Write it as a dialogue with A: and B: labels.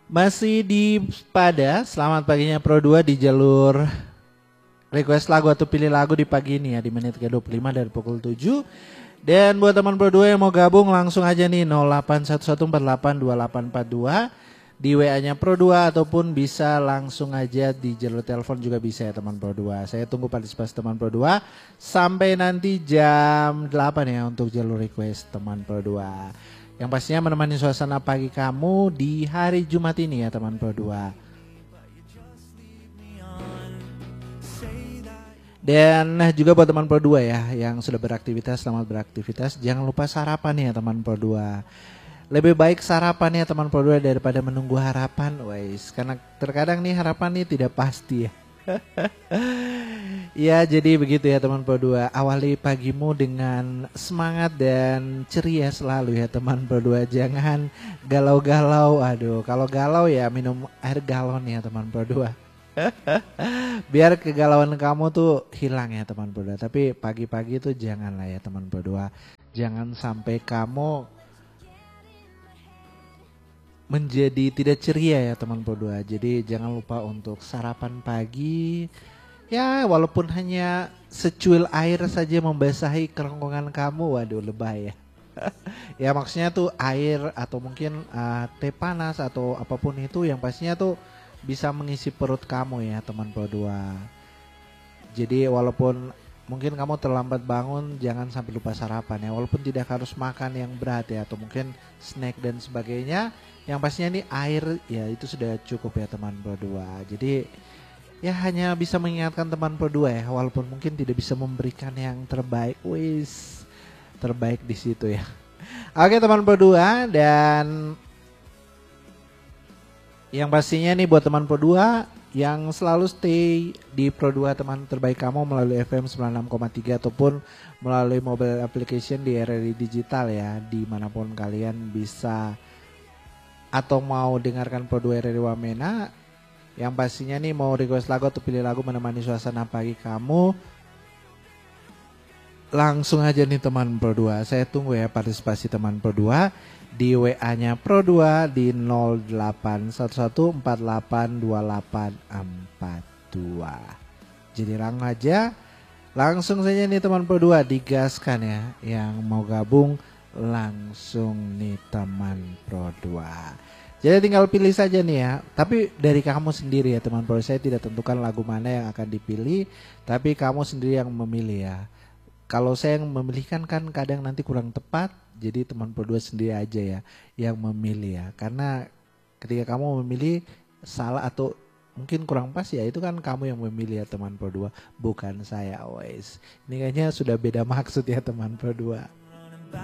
A: Masih di pada selamat paginya Pro 2 di jalur request lagu atau pilih lagu di pagi ini ya, di menit ke-25 dari pukul 7. Dan buat teman Pro 2 yang mau gabung langsung aja nih 0811482842 di WA-nya Pro 2 ataupun bisa langsung aja di jalur telepon juga bisa ya teman Pro 2. Saya tunggu partisipasi teman Pro 2 sampai nanti jam 8 ya untuk jalur request teman Pro 2. Yang pastinya menemani suasana pagi kamu di hari Jumat ini ya teman Pro 2. Dan juga buat teman Pro 2 ya yang sudah beraktivitas, selamat beraktivitas. Jangan lupa sarapan ya teman Pro 2. Lebih baik sarapan ya teman Pro 2 daripada menunggu harapan, guys. Karena terkadang nih harapan nih tidak pasti ya. Ya jadi begitu ya teman Pro 2. Awali pagimu dengan semangat dan ceria selalu ya teman Pro 2. Jangan galau-galau. Aduh, kalau galau ya minum air galon ya teman Pro 2. Biar kegalauan kamu tuh hilang ya teman Pro 2. Tapi pagi-pagi tuh janganlah ya teman Pro 2. Jangan sampai kamu menjadi tidak ceria ya teman Pro 2. Jadi jangan lupa untuk sarapan pagi. Ya walaupun hanya secuil air saja membasahi kerongkongan kamu. Waduh lebay ya. Ya maksudnya tuh air atau mungkin teh panas atau apapun itu yang pastinya tuh bisa mengisi perut kamu ya teman Pro 2. Jadi walaupun mungkin kamu terlambat bangun, jangan sampai lupa sarapan ya. Walaupun tidak harus makan yang berat ya, atau mungkin snack dan sebagainya. Yang pastinya nih air ya itu sudah cukup ya teman Pro 2. Jadi ya hanya bisa mengingatkan teman Pro 2 ya, walaupun mungkin tidak bisa memberikan yang terbaik. Wis, terbaik di situ ya. Oke teman Pro 2, dan yang pastinya nih buat teman Pro 2 yang selalu stay di Pro 2 teman terbaik kamu melalui FM 96,3 ataupun melalui mobile application di RRI Digital ya, dimanapun kalian bisa atau mau dengarkan Pro 2 RRI Wamena. Yang pastinya nih mau request lagu atau pilih lagu menemani suasana pagi kamu, langsung aja nih teman Pro 2. Saya tunggu ya partisipasi teman Pro 2 di WA-nya Pro 2 di 0811482842. Jadi langsung saja nih teman Pro 2 digaskan ya. Yang mau gabung langsung nih teman Pro 2. Jadi tinggal pilih saja nih ya. Tapi dari kamu sendiri ya teman Pro. Saya tidak tentukan lagu mana yang akan dipilih, tapi kamu sendiri yang memilih ya. Kalau saya yang memilihkan kan kadang nanti kurang tepat, jadi teman Pro 2 sendiri aja ya yang memilih ya. Karena ketika kamu memilih salah atau mungkin kurang pas ya, itu kan kamu yang memilih ya teman Pro 2, bukan saya. Wes, ini kayaknya sudah beda maksud ya teman Pro 2.